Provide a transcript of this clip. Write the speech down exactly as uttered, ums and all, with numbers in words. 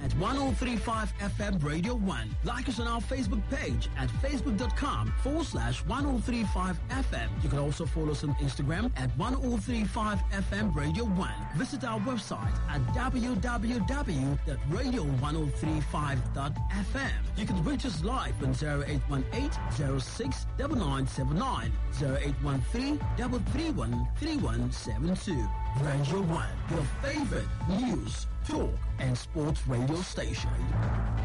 at ten thirty-five F M Radio one. Like us on our Facebook page at facebook.com forward slash 1035 FM. You can also follow us on Instagram at ten thirty-five F M Radio one. Visit our website at w w w dot radio ten thirty-five dot f m. You can reach us live on zero eight one eight, zero six nine nine seven nine, zero eight one three, three three one, three one seven two. Radio one, your favorite news, talk, and sports radio station.